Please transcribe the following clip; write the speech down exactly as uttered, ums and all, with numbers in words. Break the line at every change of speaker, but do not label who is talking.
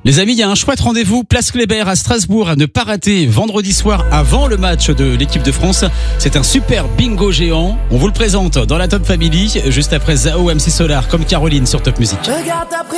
Les amis, il y a un chouette rendez-vous Place Kléber à Strasbourg à ne pas rater vendredi soir avant le match de l'équipe de France. C'est un super bingo géant. On vous le présente dans la Top Family juste après Zao, M C Solar comme Caroline sur Top Music.